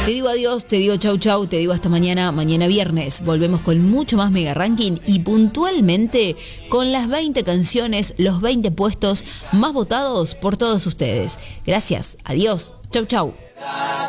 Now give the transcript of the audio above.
Te digo adiós, te digo chau chau, te digo hasta mañana, mañana viernes. Volvemos con mucho más Mega Ranking y puntualmente con las 20 canciones, los 20 puestos más votados por todos ustedes. Gracias, adiós, chau chau.